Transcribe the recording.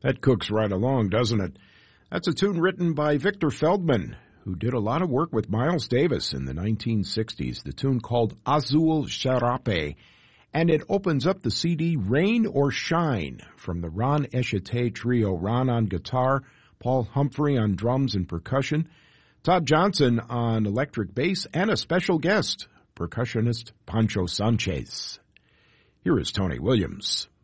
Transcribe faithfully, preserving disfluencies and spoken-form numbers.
That cooks right along, doesn't it? That's a tune written by Victor Feldman, who did a lot of work with Miles Davis in the nineteen sixties. The tune called Azul Serape, and it opens up the C D Rain or Shine from the Ron Eshete Trio. Ron on guitar, Paul Humphrey on drums and percussion, Todd Johnson on electric bass, and a special guest, percussionist Pancho Sanchez. Here is Tony Williams.